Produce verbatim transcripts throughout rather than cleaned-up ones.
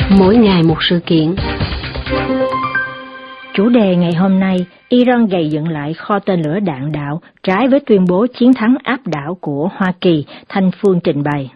Mỗi ngày một sự kiện. Chủ đề ngày hôm nay, Iran gầy dựng lại kho tên lửa đạn đạo trái với tuyên bố chiến thắng áp đảo của Hoa Kỳ, Thanh Phương trình bày.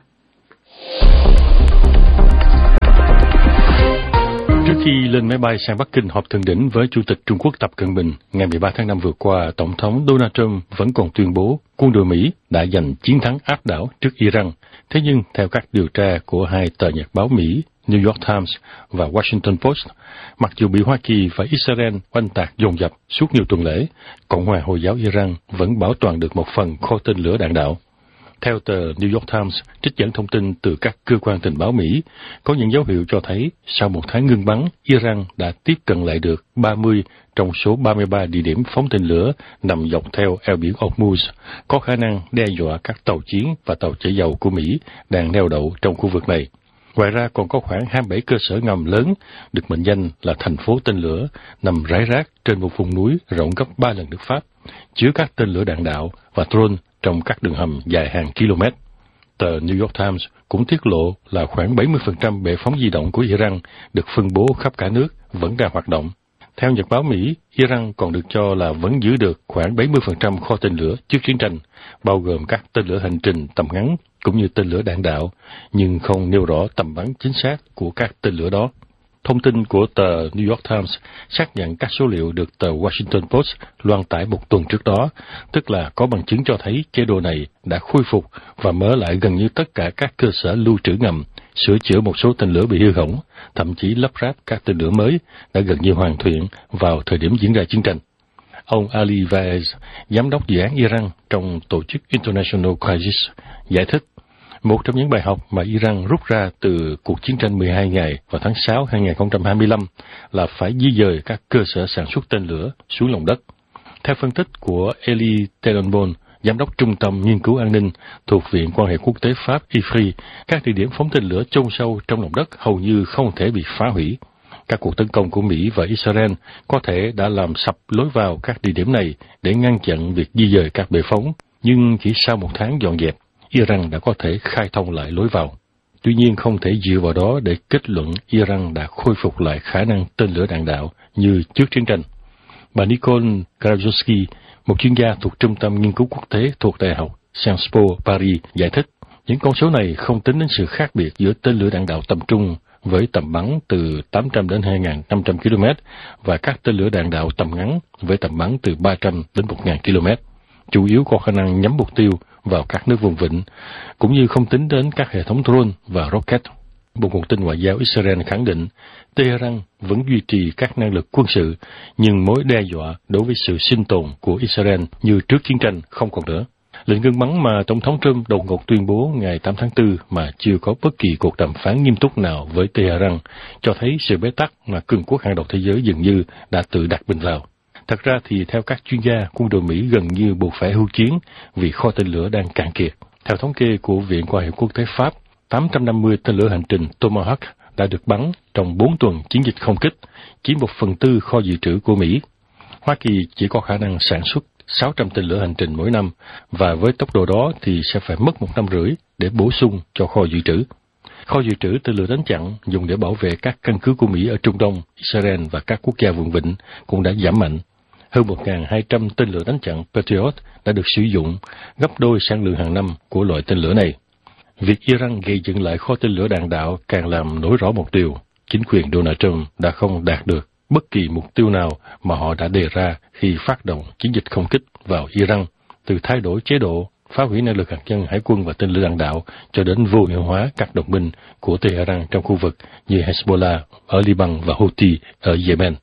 Trước khi lên máy bay sang Bắc Kinh họp thượng đỉnh với Chủ tịch Trung Quốc Tập Cận Bình, ngày mười ba tháng năm vừa qua, Tổng thống Donald Trump vẫn còn tuyên bố quân đội Mỹ đã giành chiến thắng áp đảo trước Iran. Thế nhưng, theo các điều tra của hai tờ nhật báo Mỹ, New York Times và Washington Post, mặc dù bị Hoa Kỳ và Israel oanh tạc dồn dập suốt nhiều tuần lễ, Cộng hòa Hồi giáo Iran vẫn bảo toàn được một phần kho tên lửa đạn đạo. Theo tờ New York Times, trích dẫn thông tin từ các cơ quan tình báo Mỹ, có những dấu hiệu cho thấy sau một tháng ngưng bắn, Iran đã tiếp cận lại được ba mươi trong số ba mươi ba địa điểm phóng tên lửa nằm dọc theo eo biển Hormuz, có khả năng đe dọa các tàu chiến và tàu chở dầu của Mỹ đang neo đậu trong khu vực này. Ngoài ra còn có khoảng hai mươi bảy cơ sở ngầm lớn được mệnh danh là thành phố tên lửa nằm rải rác trên một vùng núi rộng gấp ba lần nước Pháp, chứa các tên lửa đạn đạo và drone trong các đường hầm dài hàng km. Tờ New York Times cũng tiết lộ là khoảng bảy mươi phần trăm bệ phóng di động của Iran được phân bố khắp cả nước vẫn đang hoạt động. Theo nhật báo Mỹ, Iran còn được cho là vẫn giữ được khoảng bảy mươi phần trăm kho tên lửa trước chiến tranh, bao gồm các tên lửa hành trình tầm ngắn cũng như tên lửa đạn đạo, nhưng không nêu rõ tầm bắn chính xác của các tên lửa đó. Thông tin của tờ New York Times xác nhận các số liệu được tờ Washington Post loan tải một tuần trước đó, tức là có bằng chứng cho thấy chế độ này đã khôi phục và mở lại gần như tất cả các cơ sở lưu trữ ngầm, sửa chữa một số tên lửa bị hư hỏng, thậm chí lắp ráp các tên lửa mới đã gần như hoàn thiện vào thời điểm diễn ra chiến tranh. Ông Ali Vaez, giám đốc dự án Iran trong tổ chức International Crisis, giải thích, một trong những bài học mà Iran rút ra từ cuộc chiến tranh mười hai ngày vào tháng sáu năm hai nghìn không trăm hai mươi lăm là phải di dời các cơ sở sản xuất tên lửa xuống lòng đất. Theo phân tích của Elie Tenenbaum, giám đốc Trung tâm Nghiên cứu An ninh thuộc Viện Quan hệ Quốc tế Pháp I F R I, các địa điểm phóng tên lửa chôn sâu trong lòng đất hầu như không thể bị phá hủy. Các cuộc tấn công của Mỹ và Israel có thể đã làm sập lối vào các địa điểm này để ngăn chặn việc di dời các bệ phóng, nhưng chỉ sau một tháng dọn dẹp, Iran đã có thể khai thông lại lối vào. Tuy nhiên không thể dựa vào đó để kết luận Iran đã khôi phục lại khả năng tên lửa đạn đạo như trước chiến tranh. Bà Nicole Grajowski, một chuyên gia thuộc Trung tâm Nghiên cứu Quốc tế thuộc Đại học Sciences Po Paris, giải thích, những con số này không tính đến sự khác biệt giữa tên lửa đạn đạo tầm trung với tầm bắn từ tám trăm đến hai nghìn năm trăm ki lô mét và các tên lửa đạn đạo tầm ngắn với tầm bắn từ ba trăm đến một nghìn ki lô mét, chủ yếu có khả năng nhắm mục tiêu vào các nước vùng vịnh, cũng như không tính đến các hệ thống drone và rocket. Một nguồn tin ngoại giao Israel khẳng định Tehran vẫn duy trì các năng lực quân sự, nhưng mối đe dọa đối với sự sinh tồn của Israel như trước chiến tranh không còn nữa. Lệnh ngưng bắn mà Tổng thống Trump đột ngột tuyên bố ngày tám tháng tư mà chưa có bất kỳ cuộc đàm phán nghiêm túc nào với Tehran cho thấy sự bế tắc mà cường quốc hàng đầu thế giới dường như đã tự đặt mình vào. Thật ra thì theo các chuyên gia, quân đội Mỹ gần như buộc phải hưu chiến vì kho tên lửa đang cạn kiệt. Theo thống kê của Viện Quan hệ Quốc tế Pháp, tám trăm năm mươi tên lửa hành trình Tomahawk đã được bắn trong bốn tuần chiến dịch không kích, chiếm một phần tư kho dự trữ của Mỹ. Hoa Kỳ chỉ có khả năng sản xuất sáu trăm tên lửa hành trình mỗi năm, và với tốc độ đó thì sẽ phải mất một năm rưỡi để bổ sung cho kho dự trữ. Kho dự trữ tên lửa đánh chặn dùng để bảo vệ các căn cứ của Mỹ ở Trung Đông, Israel và các quốc gia vùng vịnh cũng đã giảm mạnh. Hơn một nghìn hai trăm tên lửa đánh chặn Patriot đã được sử dụng, gấp đôi sản lượng hàng năm của loại tên lửa này. Việc Iran gây dựng lại kho tên lửa đạn đạo càng làm nổi rõ một điều, chính quyền Donald Trump đã không đạt được bất kỳ mục tiêu nào mà họ đã đề ra khi phát động chiến dịch không kích vào Iran, từ thay đổi chế độ, phá hủy năng lực hạt nhân, hải quân và tên lửa đạn đạo cho đến vô hiệu hóa các đồng minh của Tehran trong khu vực như Hezbollah ở Liban và Houthi ở Yemen.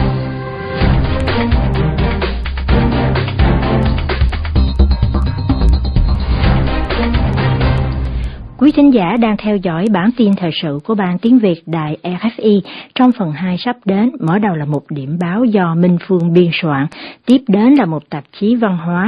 Quý thính giả đang theo dõi bản tin thời sự của Ban Tiếng Việt Đài rờ ép i. Trong phần hai sắp đến, mở đầu là một điểm báo do Minh Phương biên soạn, tiếp đến là một tạp chí văn hóa,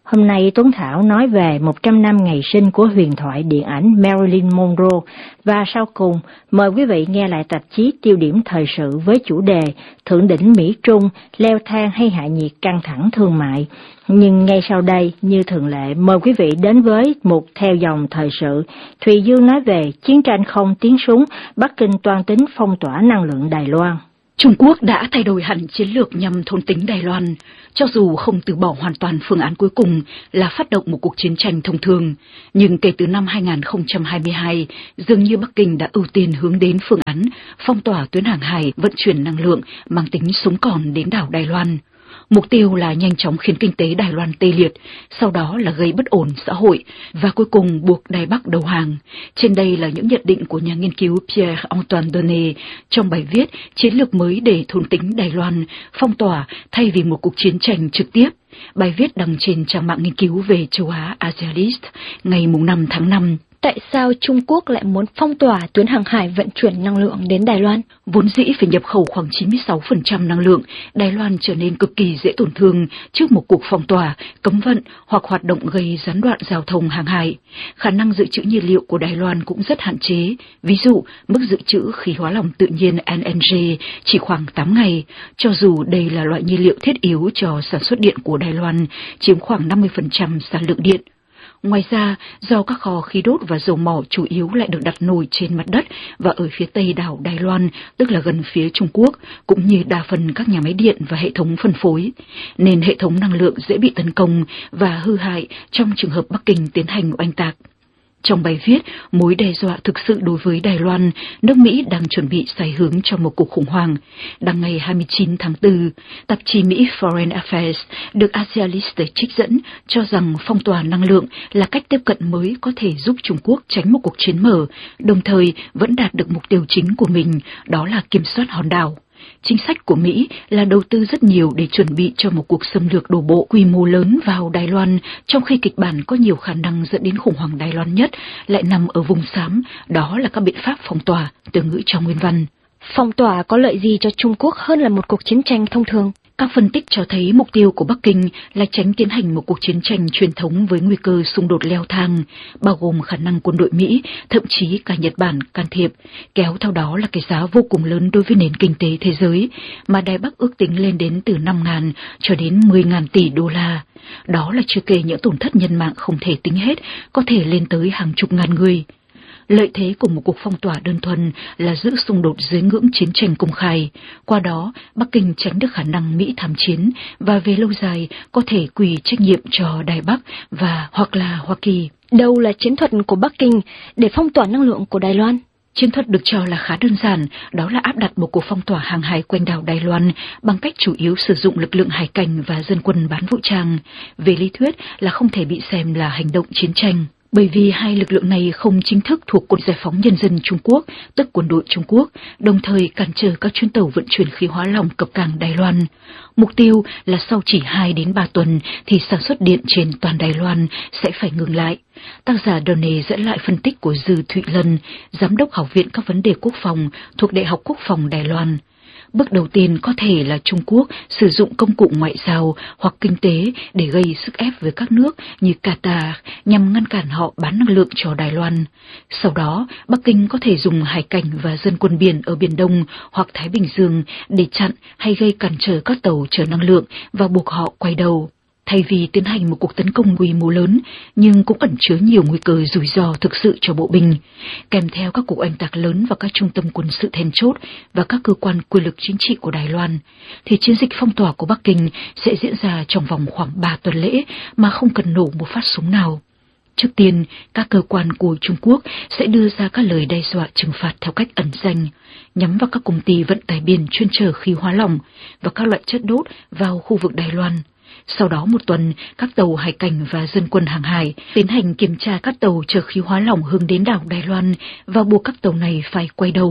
Hôm nay Tuấn Thảo nói về một trăm năm ngày sinh của huyền thoại điện ảnh Marilyn Monroe, và sau cùng mời quý vị nghe lại tạp chí Tiêu điểm thời sự với chủ đề Thượng đỉnh Mỹ Trung, leo thang hay hạ nhiệt căng thẳng thương mại. Nhưng ngay sau đây, như thường lệ, mời quý vị đến với mục Theo dòng thời sự. Thùy Dương nói về chiến tranh không tiếng súng, Bắc Kinh toan tính phong tỏa năng lượng Đài Loan. Trung Quốc đã thay đổi hẳn chiến lược nhằm thôn tính Đài Loan, cho dù không từ bỏ hoàn toàn phương án cuối cùng là phát động một cuộc chiến tranh thông thường. Nhưng kể từ năm hai nghìn không trăm hai mươi hai, dường như Bắc Kinh đã ưu tiên hướng đến phương án phong tỏa tuyến hàng hải vận chuyển năng lượng mang tính sống còn đến đảo Đài Loan. Mục tiêu là nhanh chóng khiến kinh tế Đài Loan tê liệt, sau đó là gây bất ổn xã hội, và cuối cùng buộc Đài Bắc đầu hàng. Trên đây là những nhận định của nhà nghiên cứu Pierre-Antoine Donnet trong bài viết Chiến lược mới để thôn tính Đài Loan, phong tỏa thay vì một cuộc chiến tranh trực tiếp. Bài viết đăng trên trang mạng nghiên cứu về châu Á Asialist ngày năm tháng năm. Tại sao Trung Quốc lại muốn phong tỏa tuyến hàng hải vận chuyển năng lượng đến Đài Loan? Vốn dĩ phải nhập khẩu khoảng chín mươi sáu phần trăm năng lượng, Đài Loan trở nên cực kỳ dễ tổn thương trước một cuộc phong tỏa, cấm vận hoặc hoạt động gây gián đoạn giao thông hàng hải. Khả năng dự trữ nhiên liệu của Đài Loan cũng rất hạn chế. Ví dụ, mức dự trữ khí hóa lỏng tự nhiên L N G chỉ khoảng tám ngày, cho dù đây là loại nhiên liệu thiết yếu cho sản xuất điện của Đài Loan, chiếm khoảng năm mươi phần trăm sản lượng điện. Ngoài ra, do các kho khí đốt và dầu mỏ chủ yếu lại được đặt nổi trên mặt đất và ở phía tây đảo Đài Loan, tức là gần phía Trung Quốc, cũng như đa phần các nhà máy điện và hệ thống phân phối, nên hệ thống năng lượng dễ bị tấn công và hư hại trong trường hợp Bắc Kinh tiến hành oanh tạc. Trong bài viết, mối đe dọa thực sự đối với Đài Loan, nước Mỹ đang chuẩn bị xoay hướng cho một cuộc khủng hoảng. Đăng ngày hai mươi chín tháng tư, tạp chí Mỹ Foreign Affairs được Asialist trích dẫn cho rằng phong tỏa năng lượng là cách tiếp cận mới có thể giúp Trung Quốc tránh một cuộc chiến mở, đồng thời vẫn đạt được mục tiêu chính của mình, đó là kiểm soát hòn đảo. Chính sách của Mỹ là đầu tư rất nhiều để chuẩn bị cho một cuộc xâm lược đổ bộ quy mô lớn vào Đài Loan, trong khi kịch bản có nhiều khả năng dẫn đến khủng hoảng Đài Loan nhất lại nằm ở vùng xám, đó là các biện pháp phong tỏa, từ ngữ trong nguyên văn. Phong tỏa có lợi gì cho Trung Quốc hơn là một cuộc chiến tranh thông thường? Các phân tích cho thấy mục tiêu của Bắc Kinh là tránh tiến hành một cuộc chiến tranh truyền thống với nguy cơ xung đột leo thang, bao gồm khả năng quân đội Mỹ, thậm chí cả Nhật Bản can thiệp, kéo theo đó là cái giá vô cùng lớn đối với nền kinh tế thế giới, mà Đài Bắc ước tính lên đến từ năm nghìn cho đến mười nghìn tỷ đô la. Đó là chưa kể những tổn thất nhân mạng không thể tính hết, có thể lên tới hàng chục ngàn người. Lợi thế của một cuộc phong tỏa đơn thuần là giữ xung đột dưới ngưỡng chiến tranh công khai. Qua đó, Bắc Kinh tránh được khả năng Mỹ tham chiến và về lâu dài có thể quy trách nhiệm cho Đài Bắc và hoặc là Hoa Kỳ. Đâu là chiến thuật của Bắc Kinh để phong tỏa năng lượng của Đài Loan? Chiến thuật được cho là khá đơn giản, đó là áp đặt một cuộc phong tỏa hàng hải quanh đảo Đài Loan bằng cách chủ yếu sử dụng lực lượng hải cảnh và dân quân bán vũ trang. Về lý thuyết là không thể bị xem là hành động chiến tranh. Bởi vì hai lực lượng này không chính thức thuộc Quân Giải phóng Nhân dân Trung Quốc, tức quân đội Trung Quốc, đồng thời cản trở các chuyến tàu vận chuyển khí hóa lỏng cập cảng Đài Loan. Mục tiêu là sau chỉ hai đến ba tuần thì sản xuất điện trên toàn Đài Loan sẽ phải ngừng lại. Tác giả Donnet dẫn lại phân tích của Dư Thụy Lân, Giám đốc Học viện các vấn đề quốc phòng thuộc Đại học Quốc phòng Đài Loan. Bước đầu tiên có thể là Trung Quốc sử dụng công cụ ngoại giao hoặc kinh tế để gây sức ép với các nước như Qatar nhằm ngăn cản họ bán năng lượng cho Đài Loan. Sau đó, Bắc Kinh có thể dùng hải cảnh và dân quân biển ở Biển Đông hoặc Thái Bình Dương để chặn hay gây cản trở các tàu chở năng lượng và buộc họ quay đầu. Thay vì tiến hành một cuộc tấn công quy mô lớn, nhưng cũng ẩn chứa nhiều nguy cơ rủi ro thực sự cho bộ binh, kèm theo các cuộc oanh tạc lớn vào các trung tâm quân sự then chốt và các cơ quan quyền lực chính trị của Đài Loan, thì chiến dịch phong tỏa của Bắc Kinh sẽ diễn ra trong vòng khoảng ba tuần lễ mà không cần nổ một phát súng nào. Trước tiên, các cơ quan của Trung Quốc sẽ đưa ra các lời đe dọa trừng phạt theo cách ẩn danh, nhắm vào các công ty vận tải biển chuyên chở khí hóa lỏng và các loại chất đốt vào khu vực Đài Loan. Sau đó một tuần, các tàu hải cảnh và dân quân hàng hải tiến hành kiểm tra các tàu chở khí hóa lỏng hướng đến đảo Đài Loan và buộc các tàu này phải quay đầu.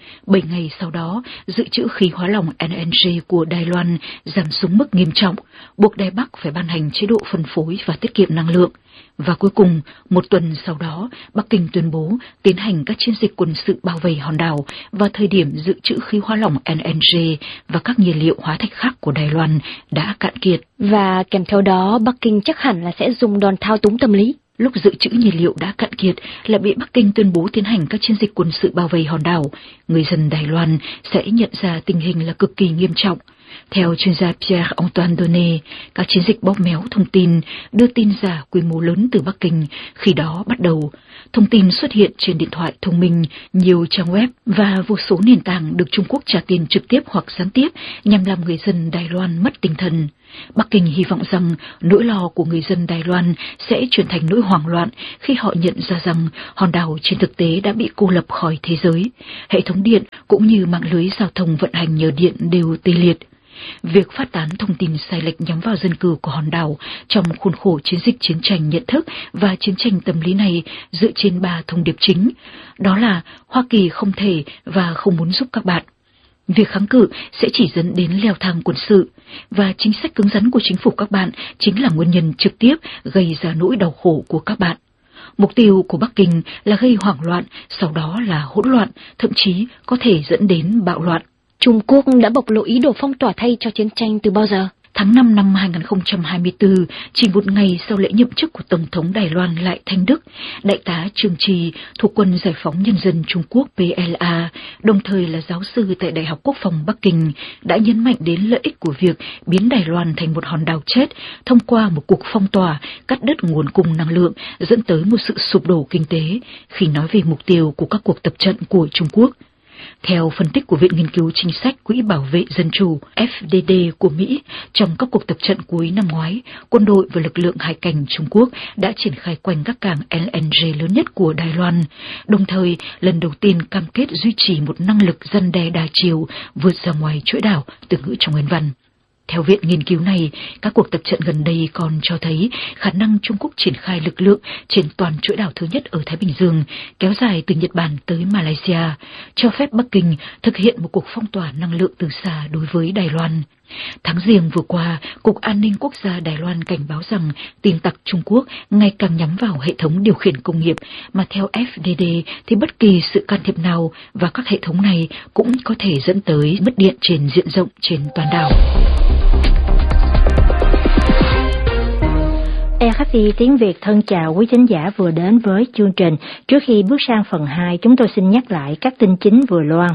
Bảy ngày sau đó, dự trữ khí hóa lỏng en en giê của Đài Loan giảm xuống mức nghiêm trọng, buộc Đài Bắc phải ban hành chế độ phân phối và tiết kiệm năng lượng. Và cuối cùng, một tuần sau đó, Bắc Kinh tuyên bố tiến hành các chiến dịch quân sự bao vây hòn đảo vào thời điểm dự trữ khí hóa lỏng en en giê và các nhiên liệu hóa thạch khác của Đài Loan đã cạn kiệt. Và kèm theo đó, Bắc Kinh chắc hẳn là sẽ dùng đòn thao túng tâm lý. Lúc dự trữ nhiên liệu đã cạn kiệt lại bị Bắc Kinh tuyên bố tiến hành các chiến dịch quân sự bao vây hòn đảo, người dân Đài Loan sẽ nhận ra tình hình là cực kỳ nghiêm trọng. Theo chuyên gia Pierre-Antoine Donnet, các chiến dịch bóp méo thông tin, đưa tin giả quy mô lớn từ Bắc Kinh khi đó bắt đầu. Thông tin xuất hiện trên điện thoại thông minh, nhiều trang web và vô số nền tảng được Trung Quốc trả tiền trực tiếp hoặc gián tiếp nhằm làm người dân Đài Loan mất tinh thần. Bắc Kinh hy vọng rằng nỗi lo của người dân Đài Loan sẽ chuyển thành nỗi hoảng loạn khi họ nhận ra rằng hòn đảo trên thực tế đã bị cô lập khỏi thế giới. Hệ thống điện cũng như mạng lưới giao thông vận hành nhờ điện đều tê liệt. Việc phát tán thông tin sai lệch nhắm vào dân cư của hòn đảo trong khuôn khổ chiến dịch chiến tranh nhận thức và chiến tranh tâm lý này dựa trên ba thông điệp chính. Đó là Hoa Kỳ không thể và không muốn giúp các bạn. Việc kháng cự sẽ chỉ dẫn đến leo thang quân sự, và chính sách cứng rắn của chính phủ các bạn chính là nguyên nhân trực tiếp gây ra nỗi đau khổ của các bạn. Mục tiêu của Bắc Kinh là gây hoảng loạn, sau đó là hỗn loạn, thậm chí có thể dẫn đến bạo loạn. Trung Quốc đã bộc lộ ý đồ phong tỏa thay cho chiến tranh từ bao giờ? Tháng năm năm hai nghìn không trăm hai mươi tư, chỉ một ngày sau lễ nhậm chức của Tổng thống Đài Loan Lại Thanh Đức, Đại tá Trương Trì thuộc Quân Giải phóng Nhân dân Trung Quốc pê lờ a, đồng thời là giáo sư tại Đại học Quốc phòng Bắc Kinh, đã nhấn mạnh đến lợi ích của việc biến Đài Loan thành một hòn đảo chết thông qua một cuộc phong tỏa, cắt đứt nguồn cung năng lượng, dẫn tới một sự sụp đổ kinh tế, khi nói về mục tiêu của các cuộc tập trận của Trung Quốc. Theo phân tích của Viện Nghiên cứu Chính sách Quỹ Bảo vệ Dân chủ ép đê đê của Mỹ, trong các cuộc tập trận cuối năm ngoái, quân đội và lực lượng hải cảnh Trung Quốc đã triển khai quanh các cảng en en giê lớn nhất của Đài Loan, đồng thời lần đầu tiên cam kết duy trì một năng lực răn đe đa chiều vượt ra ngoài chuỗi đảo, từ ngữ trong nguyên văn. Theo viện nghiên cứu này, các cuộc tập trận gần đây còn cho thấy khả năng Trung Quốc triển khai lực lượng trên toàn chuỗi đảo thứ nhất ở Thái Bình Dương, kéo dài từ Nhật Bản tới Malaysia, cho phép Bắc Kinh thực hiện một cuộc phong tỏa năng lượng từ xa đối với Đài Loan. Tháng Giêng vừa qua, Cục An ninh Quốc gia Đài Loan cảnh báo rằng tin tặc Trung Quốc ngày càng nhắm vào hệ thống điều khiển công nghiệp, mà theo ép đê đê thì bất kỳ sự can thiệp nào vào các hệ thống này cũng có thể dẫn tới mất điện trên diện rộng trên toàn đảo. rờ ép pê tiếng Việt thân chào quý thính giả vừa đến với chương trình. Trước khi bước sang phần hai, chúng tôi xin nhắc lại các tin chính vừa loan.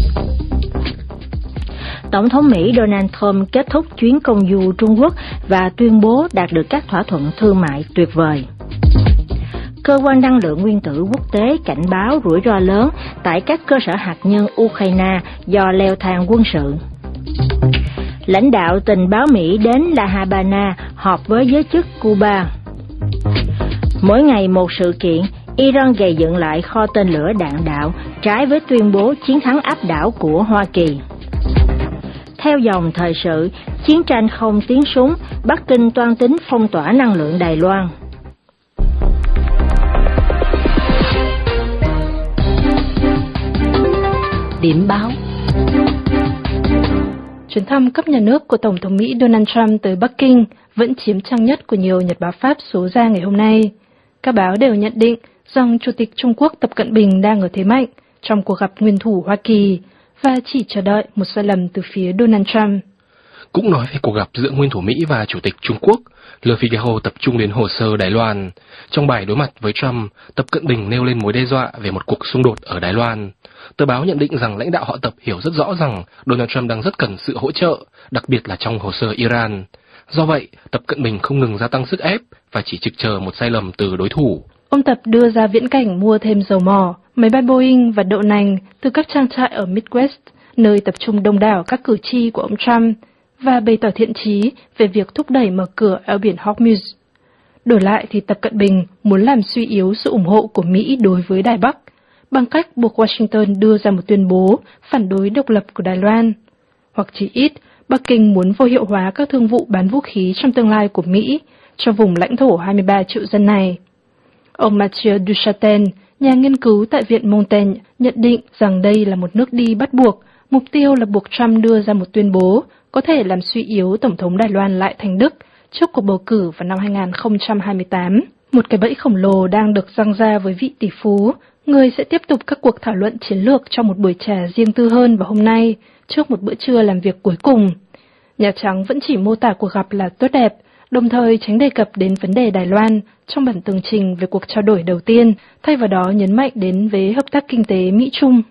Tổng thống Mỹ Donald Trump kết thúc chuyến công du Trung Quốc và tuyên bố đạt được các thỏa thuận thương mại tuyệt vời. Cơ quan năng lượng nguyên tử quốc tế cảnh báo rủi ro lớn tại các cơ sở hạt nhân Ukraine do leo thang quân sự. Lãnh đạo tình báo Mỹ đến La Habana họp với giới chức Cuba. Mỗi ngày một sự kiện, Iran gầy dựng lại kho tên lửa đạn đạo trái với tuyên bố chiến thắng áp đảo của Hoa Kỳ. Theo dòng thời sự, chiến tranh không tiếng súng, Bắc Kinh toan tính phong tỏa năng lượng Đài Loan. Điểm báo. Chuyến thăm cấp nhà nước của Tổng thống Mỹ Donald Trump tới Bắc Kinh vẫn chiếm trang nhất của nhiều nhật báo Pháp số ra ngày hôm nay. Các báo đều nhận định rằng Chủ tịch Trung Quốc Tập Cận Bình đang ở thế mạnh trong cuộc gặp nguyên thủ Hoa Kỳ và chỉ chờ đợi một sai lầm từ phía Donald Trump. Cũng nói về cuộc gặp giữa nguyên thủ Mỹ và Chủ tịch Trung Quốc, Le Figaro tập trung đến hồ sơ Đài Loan. Trong bài đối mặt với Trump, Tập Cận Bình nêu lên mối đe dọa về một cuộc xung đột ở Đài Loan. Tờ báo nhận định rằng lãnh đạo họ Tập hiểu rất rõ rằng Donald Trump đang rất cần sự hỗ trợ, đặc biệt là trong hồ sơ Iran. Do vậy, Tập Cận Bình không ngừng gia tăng sức ép và chỉ trực chờ một sai lầm từ đối thủ. Ông Tập đưa ra viễn cảnh mua thêm dầu mỏ, máy bay Boeing và đậu nành từ các trang trại ở Midwest, nơi tập trung đông đảo các cử tri của ông Trump, và bày tỏ thiện chí về việc thúc đẩy mở cửa eo biển Hormuz. Đổi lại thì Tập Cận Bình muốn làm suy yếu sự ủng hộ của Mỹ đối với Đài Bắc, bằng cách buộc Washington đưa ra một tuyên bố phản đối độc lập của Đài Loan. Hoặc chỉ ít, Bắc Kinh muốn vô hiệu hóa các thương vụ bán vũ khí trong tương lai của Mỹ cho vùng lãnh thổ hai mươi ba triệu dân này. Ông Mathieu Duchatel, nhà nghiên cứu tại Viện Montaigne nhận định rằng đây là một nước đi bắt buộc, mục tiêu là buộc Trump đưa ra một tuyên bố có thể làm suy yếu Tổng thống Đài Loan Lại Thành Đức trước cuộc bầu cử vào năm hai nghìn không trăm hai mươi tám. Một cái bẫy khổng lồ đang được giăng ra với vị tỷ phú, người sẽ tiếp tục các cuộc thảo luận chiến lược trong một buổi trà riêng tư hơn vào hôm nay, trước một bữa trưa làm việc cuối cùng. Nhà Trắng vẫn chỉ mô tả cuộc gặp là tốt đẹp, đồng thời tránh đề cập đến vấn đề Đài Loan trong bản tường trình về cuộc trao đổi đầu tiên, thay vào đó nhấn mạnh đến về hợp tác kinh tế Mỹ-Trung.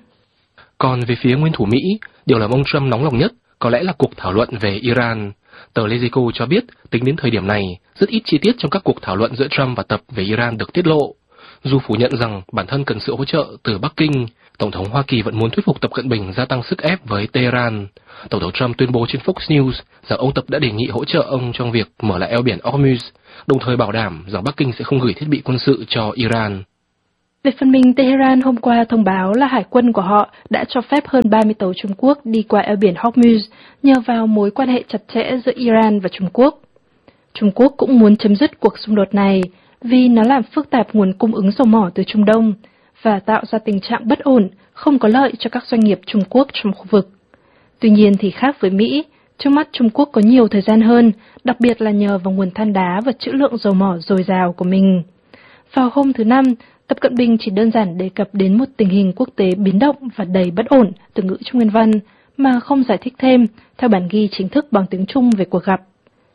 Còn về phía nguyên thủ Mỹ, điều làm ông Trump nóng lòng nhất có lẽ là cuộc thảo luận về Iran. Tờ Lezico cho biết, tính đến thời điểm này, rất ít chi tiết trong các cuộc thảo luận giữa Trump và Tập về Iran được tiết lộ. Dù phủ nhận rằng bản thân cần sự hỗ trợ từ Bắc Kinh, Tổng thống Hoa Kỳ vẫn muốn thuyết phục Tập Cận Bình gia tăng sức ép với Tehran. Tổng thống Trump tuyên bố trên Fox News rằng ông Tập đã đề nghị hỗ trợ ông trong việc mở lại eo biển Hormuz, đồng thời bảo đảm rằng Bắc Kinh sẽ không gửi thiết bị quân sự cho Iran. Về phần mình, Tehran hôm qua thông báo là hải quân của họ đã cho phép hơn ba mươi tàu Trung Quốc đi qua eo biển Hormuz nhờ vào mối quan hệ chặt chẽ giữa Iran và Trung Quốc. Trung Quốc cũng muốn chấm dứt cuộc xung đột này vì nó làm phức tạp nguồn cung ứng dầu mỏ từ Trung Đông và tạo ra tình trạng bất ổn, không có lợi cho các doanh nghiệp Trung Quốc trong khu vực. Tuy nhiên thì khác với Mỹ, trước mắt Trung Quốc có nhiều thời gian hơn, đặc biệt là nhờ vào nguồn than đá và trữ lượng dầu mỏ dồi dào của mình. Vào hôm thứ Năm, Tập Cận Bình chỉ đơn giản đề cập đến một tình hình quốc tế biến động và đầy bất ổn, từ ngữ Trung Nguyên văn, mà không giải thích thêm, theo bản ghi chính thức bằng tiếng Trung về cuộc gặp.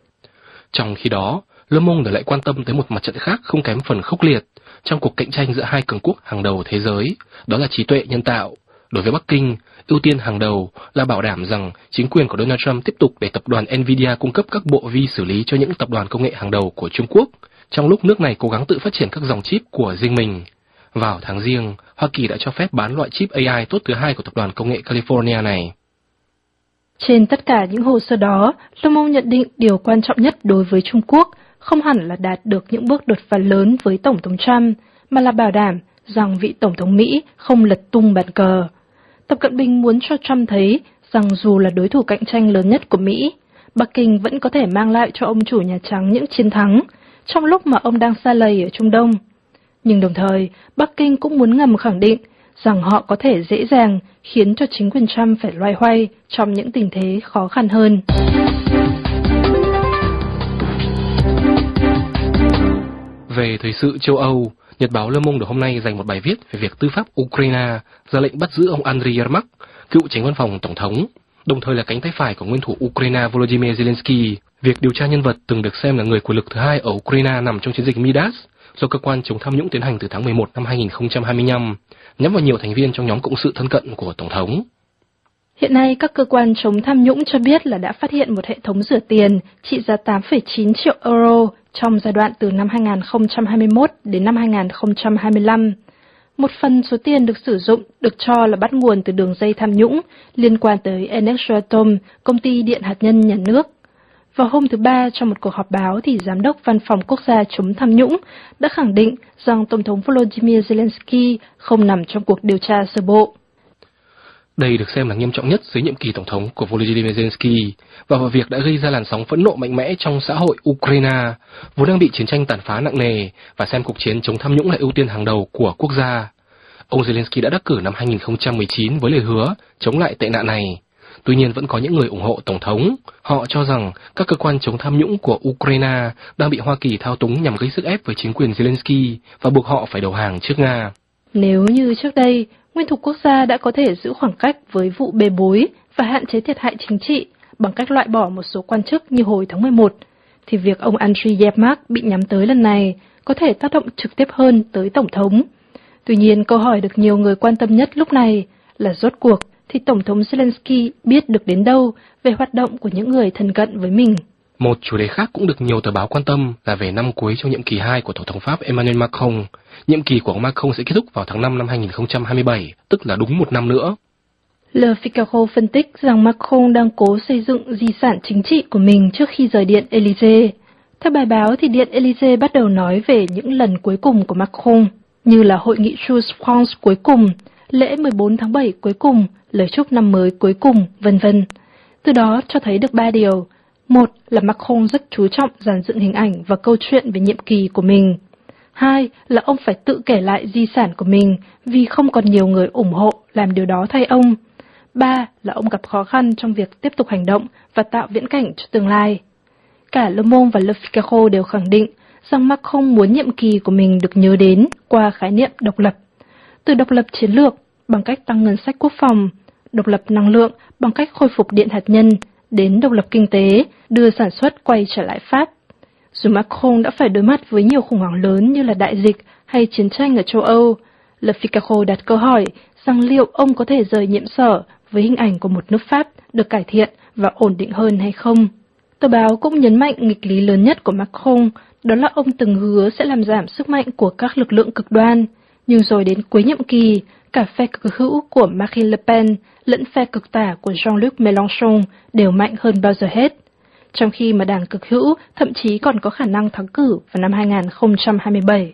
Trong khi đó, Le Monde lại quan tâm tới một mặt trận khác không kém phần khốc liệt trong cuộc cạnh tranh giữa hai cường quốc hàng đầu thế giới, đó là trí tuệ nhân tạo. Đối với Bắc Kinh, ưu tiên hàng đầu là bảo đảm rằng chính quyền của Donald Trump tiếp tục để tập đoàn Nvidia cung cấp các bộ vi xử lý cho những tập đoàn công nghệ hàng đầu của Trung Quốc, trong lúc nước này cố gắng tự phát triển các dòng chip của riêng mình. Vào tháng Giêng, Hoa Kỳ đã cho phép bán loại chip a i tốt thứ hai của tập đoàn công nghệ California này. Trên tất cả những hồ sơ đó, Le Monde nhận định điều quan trọng nhất đối với Trung Quốc không hẳn là đạt được những bước đột phá lớn với Tổng thống Trump, mà là bảo đảm rằng vị Tổng thống Mỹ không lật tung bàn cờ. Tập Cận Bình muốn cho Trump thấy rằng dù là đối thủ cạnh tranh lớn nhất của Mỹ, Bắc Kinh vẫn có thể mang lại cho ông chủ Nhà Trắng những chiến thắng trong lúc mà ông đang sa lầy ở Trung Đông. Nhưng đồng thời, Bắc Kinh cũng muốn ngầm khẳng định rằng họ có thể dễ dàng khiến cho chính quyền Trump phải loay hoay trong những tình thế khó khăn hơn. Về thời sự châu Âu, Nhật báo Le Monde hôm nay dành một bài viết về việc tư pháp Ukraine ra lệnh bắt giữ ông Andriy Yermak, cựu chánh văn phòng tổng thống, đồng thời là cánh tay phải của nguyên thủ Ukraine Volodymyr Zelensky. Việc điều tra nhân vật từng được xem là người quyền lực thứ hai ở Ukraine nằm trong chiến dịch Midas do cơ quan chống tham nhũng tiến hành từ tháng mười một năm hai nghìn không trăm hai mươi lăm, nhắm vào nhiều thành viên trong nhóm cộng sự thân cận của tổng thống. Hiện nay, các cơ quan chống tham nhũng cho biết là đã phát hiện một hệ thống rửa tiền trị giá tám phẩy chín triệu euro trong giai đoạn từ năm hai nghìn không trăm hai mươi mốt đến năm hai nghìn không trăm hai mươi lăm. Một phần số tiền được sử dụng được cho là bắt nguồn từ đường dây tham nhũng liên quan tới Energoatom, công ty điện hạt nhân nhà nước. Vào hôm thứ Ba, trong một cuộc họp báo, thì Giám đốc Văn phòng Quốc gia chống tham nhũng đã khẳng định rằng Tổng thống Volodymyr Zelensky không nằm trong cuộc điều tra sơ bộ. Đây được xem là nghiêm trọng nhất dưới nhiệm kỳ tổng thống của Volodymyr Zelensky và vụ việc đã gây ra làn sóng phẫn nộ mạnh mẽ trong xã hội Ukraine, vốn đang bị chiến tranh tàn phá nặng nề và xem cuộc chiến chống tham nhũng là ưu tiên hàng đầu của quốc gia. Ông Zelensky đã đắc cử năm hai nghìn không trăm mười chín với lời hứa chống lại tệ nạn này. Tuy nhiên vẫn có những người ủng hộ tổng thống. Họ cho rằng các cơ quan chống tham nhũng của Ukraine đang bị Hoa Kỳ thao túng nhằm gây sức ép với chính quyền Zelensky và buộc họ phải đầu hàng trước Nga. Nếu như trước đây, nguyên thủ quốc gia đã có thể giữ khoảng cách với vụ bê bối và hạn chế thiệt hại chính trị bằng cách loại bỏ một số quan chức như hồi tháng mười một, thì việc ông Andriy Yermak bị nhắm tới lần này có thể tác động trực tiếp hơn tới tổng thống. Tuy nhiên, câu hỏi được nhiều người quan tâm nhất lúc này là rốt cuộc thì Tổng thống Zelensky biết được đến đâu về hoạt động của những người thân cận với mình. Một chủ đề khác cũng được nhiều tờ báo quan tâm là về năm cuối trong nhiệm kỳ hai của Tổng thống Pháp Emmanuel Macron. Nhiệm kỳ của ông Macron sẽ kết thúc vào tháng năm năm hai nghìn không trăm hai mươi bảy, tức là đúng một năm nữa. Le Figaro phân tích rằng Macron đang cố xây dựng di sản chính trị của mình trước khi rời Điện Élysée. Theo bài báo thì Điện Élysée bắt đầu nói về những lần cuối cùng của Macron, như là hội nghị Choose France cuối cùng, lễ mười bốn tháng bảy cuối cùng, lời chúc năm mới cuối cùng, vân vân. Từ đó cho thấy được ba điều. Một là Macron rất chú trọng dàn dựng hình ảnh và câu chuyện về nhiệm kỳ của mình. Hai là ông phải tự kể lại di sản của mình vì không còn nhiều người ủng hộ làm điều đó thay ông. Ba là ông gặp khó khăn trong việc tiếp tục hành động và tạo viễn cảnh cho tương lai. Cả Le Monde và Le Figaro đều khẳng định rằng Macron muốn nhiệm kỳ của mình được nhớ đến qua khái niệm độc lập. Từ độc lập chiến lược bằng cách tăng ngân sách quốc phòng, độc lập năng lượng bằng cách khôi phục điện hạt nhân, đến độc lập kinh tế, đưa sản xuất quay trở lại Pháp. Dù Macron đã phải đối mặt với nhiều khủng hoảng lớn như là đại dịch hay chiến tranh ở châu Âu, Le Figaro đặt câu hỏi rằng liệu ông có thể rời nhiệm sở với hình ảnh của một nước Pháp được cải thiện và ổn định hơn hay không. Tờ báo cũng nhấn mạnh nghịch lý lớn nhất của Macron, đó là ông từng hứa sẽ làm giảm sức mạnh của các lực lượng cực đoan, nhưng rồi đến cuối nhiệm kỳ, cả phe cực hữu của Marine Le Pen lẫn phe cực tả của Jean-Luc Mélenchon đều mạnh hơn bao giờ hết, trong khi mà đảng cực hữu thậm chí còn có khả năng thắng cử vào năm hai nghìn không trăm hai mươi bảy.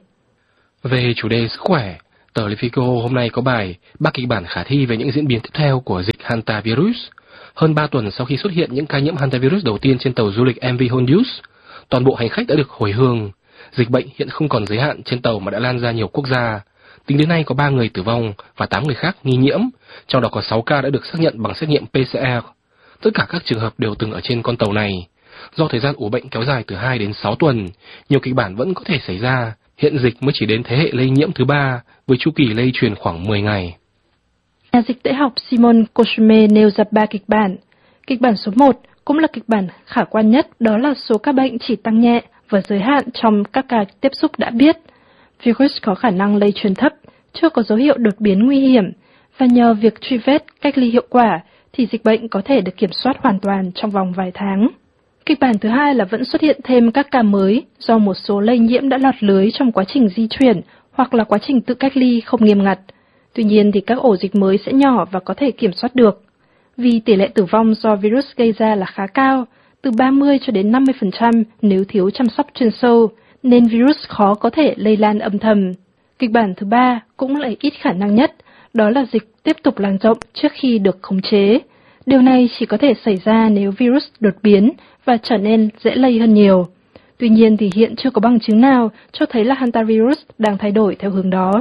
Về chủ đề sức khỏe, tờ Le Figaro hôm nay có bài ba kịch bản khả thi về những diễn biến tiếp theo của dịch hantavirus. Hơn ba tuần sau khi xuất hiện những ca nhiễm hantavirus đầu tiên trên tàu du lịch em vê Hondius, toàn bộ hành khách đã được hồi hương. Dịch bệnh hiện không còn giới hạn trên tàu mà đã lan ra nhiều quốc gia. Tính đến nay có ba người tử vong và tám người khác nghi nhiễm, trong đó có sáu ca đã được xác nhận bằng xét nghiệm pê xê rờ. Tất cả các trường hợp đều từng ở trên con tàu này. Do thời gian ủ bệnh kéo dài từ hai đến sáu tuần, nhiều kịch bản vẫn có thể xảy ra. Hiện dịch mới chỉ đến thế hệ lây nhiễm thứ ba, với chu kỳ lây truyền khoảng mười ngày. Nhà dịch tễ học Simon Cosme nêu ra ba kịch bản. Kịch bản số một cũng là kịch bản khả quan nhất, đó là số ca bệnh chỉ tăng nhẹ và giới hạn trong các ca tiếp xúc đã biết. Virus có khả năng lây truyền thấp, chưa có dấu hiệu đột biến nguy hiểm, và nhờ việc truy vết, cách ly hiệu quả thì dịch bệnh có thể được kiểm soát hoàn toàn trong vòng vài tháng. Kịch bản thứ hai là vẫn xuất hiện thêm các ca mới do một số lây nhiễm đã lọt lưới trong quá trình di chuyển hoặc là quá trình tự cách ly không nghiêm ngặt. Tuy nhiên thì các ổ dịch mới sẽ nhỏ và có thể kiểm soát được. Vì tỷ lệ tử vong do virus gây ra là khá cao, từ ba mươi cho đến năm mươi phần trăm nếu thiếu chăm sóc chuyên sâu, nên virus khó có thể lây lan âm thầm. Kịch bản thứ ba cũng là ít khả năng nhất, đó là dịch tiếp tục lan rộng trước khi được khống chế. Điều này chỉ có thể xảy ra nếu virus đột biến và trở nên dễ lây hơn nhiều. Tuy nhiên thì hiện chưa có bằng chứng nào cho thấy là hantavirus đang thay đổi theo hướng đó.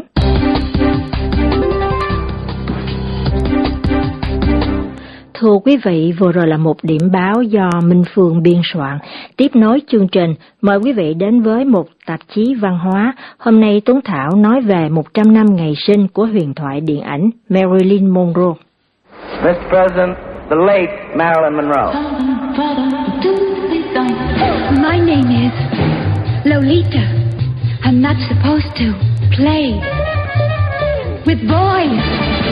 Thưa quý vị, vừa rồi là một điểm báo do Minh Phương biên soạn. Tiếp nối chương trình, mời quý vị đến với một tạp chí văn hóa. Hôm nay Tuấn Thảo nói về một trăm năm ngày sinh của huyền thoại điện ảnh Marilyn Monroe. mister President, the late Marilyn Monroe. My name is Lolita. I'm not supposed to play with boys.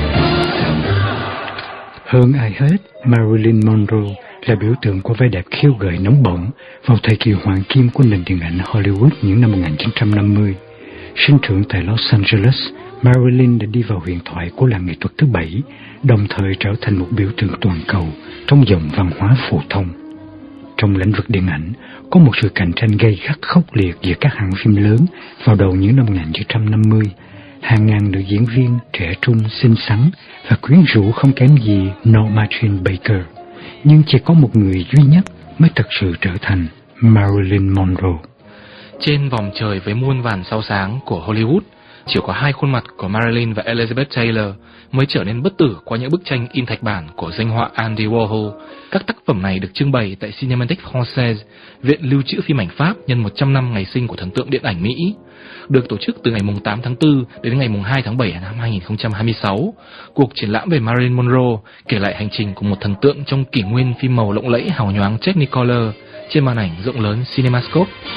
Hơn ai hết, Marilyn Monroe là biểu tượng của vẻ đẹp khiêu gợi nóng bỏng vào thời kỳ hoàng kim của nền điện ảnh Hollywood những năm một nghìn chín trăm năm mươi. Sinh trưởng tại Los Angeles, Marilyn đã đi vào huyền thoại của làng nghệ thuật thứ bảy, đồng thời trở thành một biểu tượng toàn cầu trong dòng văn hóa phổ thông. Trong lĩnh vực điện ảnh, có một sự cạnh tranh gay gắt khốc liệt giữa các hãng phim lớn vào đầu những năm một nghìn chín trăm năm mươi. Hàng ngàn nữ diễn viên trẻ trung, xinh xắn và quyến rũ không kém gì Norma Jean Baker. Nhưng chỉ có một người duy nhất mới thực sự trở thành Marilyn Monroe. Trên vòng trời với muôn vàn sao sáng của Hollywood, chỉ có hai khuôn mặt của Marilyn và Elizabeth Taylor mới trở nên bất tử qua những bức tranh in thạch bản của danh họa Andy Warhol. Các tác phẩm này được trưng bày tại Cinémathèque Française, viện lưu trữ phim ảnh Pháp nhân một trăm năm ngày sinh của thần tượng điện ảnh Mỹ. Được tổ chức từ ngày tám tháng tư đến ngày hai tháng bảy năm hai nghìn không trăm hai mươi sáu, cuộc triển lãm về Marilyn Monroe kể lại hành trình của một thần tượng trong kỷ nguyên phim màu lộng lẫy hào nhoáng Technicolor trên màn ảnh rộng lớn CinemaScope.